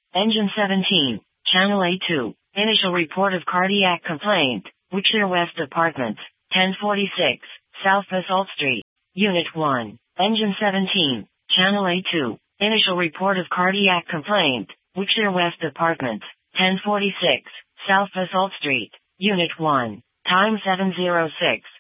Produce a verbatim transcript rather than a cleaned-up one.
Engine seventeen, Channel A two, initial report of cardiac complaint, Wiltshire West Apartments, ten forty-six, South Basalt Street. Unit one, Engine seventeen, Channel A two, initial report of cardiac complaint, Wiltshire West Apartments, ten forty-six, South Basalt Street. Unit one, time seven oh six.